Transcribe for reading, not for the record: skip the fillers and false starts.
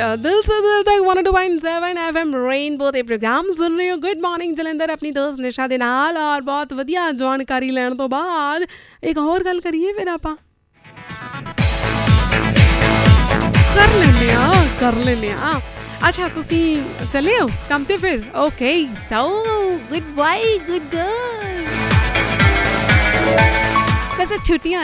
दिल से दिल तक 102.7 FM रेनबो ਤੇ ਪ੍ਰੋਗਰਾਮ ਸੁਣ ਰਹੇ ਹੋ। ਗੁੱਡ ਮਾਰਨਿੰਗ ਜਲੰਧਰ, ਆਪਣੀ ਦੋਸਤ ਨਿਸ਼ਾ ਦੇ ਨਾਲ। ਔਰ ਬਹੁਤ ਵਧੀਆ ਜਾਣਕਾਰੀ ਲੈਣ ਤੋਂ ਬਾਅਦ ਇੱਕ ਹੋਰ ਗੱਲ ਕਰੀਏ ਫਿਰ ਆਪਾਂ ਕਰ ਲੈਂਦੇ ਹਾਂ। ਅੱਛਾ ਤੁਸੀਂ ਚੱਲੇ ਹੋ ਕੰਮ ਤੇ ਫਿਰ? Okay so good bye good girl. ਵੈਸੇ ਛੁੱਟੀਆਂ